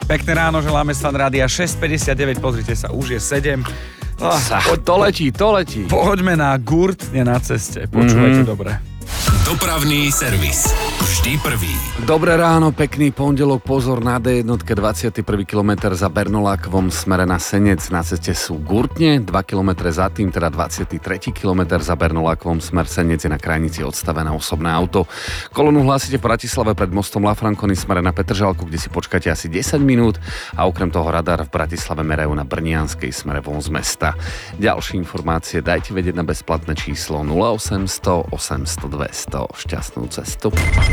Pekné ráno, želáme z Fan Rádia 6:59, pozrite sa, už je 7. To letí. Poďme na gurt, nie na ceste, počúvajte dobre. Dopravný servis. Vždy prvý. Dobré ráno, pekný pondelok, pozor na D1, 21. kilometr za Bernolákovom smere na Senec. Na ceste sú Gurtne, 2 kilometre za tým, teda 23. kilometr za Bernolákovom smer Senec je na krajnici odstavené osobné auto. Kolonu hlásite v Bratislave pred mostom La Franconi smere na Petržalku, kde si počkáte asi 10 minút a okrem toho radar v Bratislave merajú na Brnianskej smere von z mesta. Ďalšie informácie dajte vedieť na bezplatné číslo 0800 800 200. Šťastnú cestu.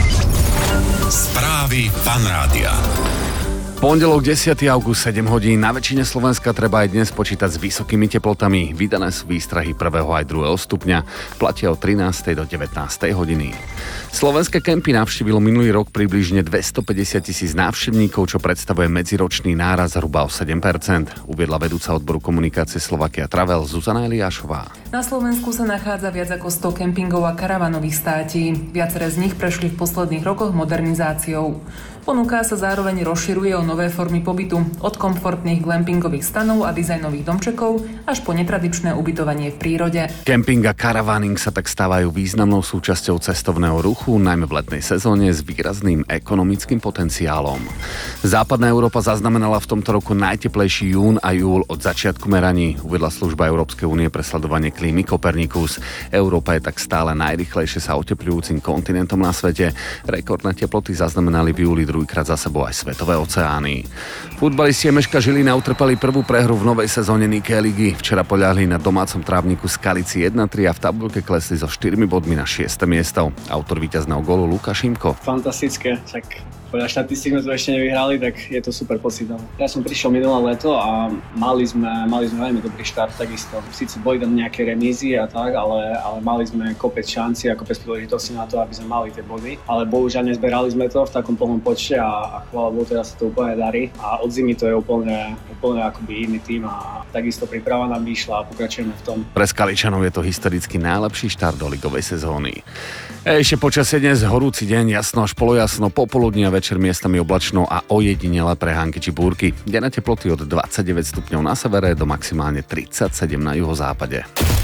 Správy Fan Rádia. Pondelok 10. august 7 hodín. Na väčšine Slovenska treba aj dnes počítať s vysokými teplotami. Vydané sú výstrahy 1. aj 2. stupňa. Platia od 13. do 19. hodiny. Slovenské kempy navštívilo minulý rok približne 250 000 návštevníkov, čo predstavuje medziročný náraz zhruba o 7%. Uviedla vedúca odboru komunikácie Slovakia Travel Zuzana Eliášová. Na Slovensku sa nachádza viac ako 100 kempingov a karavanových státí. Viaceré z nich prešli v posledných rokoch modernizáciou. Ponuka sa zároveň rozširuje o nové formy pobytu, od komfortných glampingových stanov a dizajnových domčekov až po netradičné ubytovanie v prírode. Kemping a karavaning sa tak stávajú významnou súčasťou cestovného ruchu, najmä v letnej sezóne s výrazným ekonomickým potenciálom. Západná Európa zaznamenala v tomto roku najteplejší jún a júl od začiatku meraní, uvedla služba Európskej únie pre sledovanie klímy Copernicus. Európa je tak stále najrýchlejšie sa oteplujúcim kontinentom na svete. Rekordné teploty zaznamenali v júli druhýkrát za sebou aj svetové oceány. Futbalisti Emeška Žilina utrpeli prvú prehru v novej sezóne Nike ligy. Včera poľahli na domácom trávniku Skalici 1-3 a v tabuľke klesli so 4 bodmi na 6. miesto. Autor víťazného gólu Lukáš Šimko. Fantastické, tak podľa štatistík sme to ešte nevyhrali, tak je to super pocit. Ja som prišiel minulé leto a mali sme veľmi dobrý štart takisto. Síce boli tam nejaké remízy a tak, ale mali sme kopec šanci a kopec príležitosti na to, aby sme mali tie body. Ale bohužiaľ nezberali sme to v takom plnom počte a chvála Bohu, teraz sa to úplne darí. A od zimy to je úplne akoby iný tým a takisto príprava nám vyšla a pokračujeme v tom. Pre Skaličanov je to historicky najlepší štart do ligovej sezóny. Ešte počasie dnes horúci deň, jasno až polojasno, popoludní a večer miestami oblačno a ojedinelé prehánky či búrky. Denné teploty od 29 stupňov na severe do maximálne 37 na juhozápade.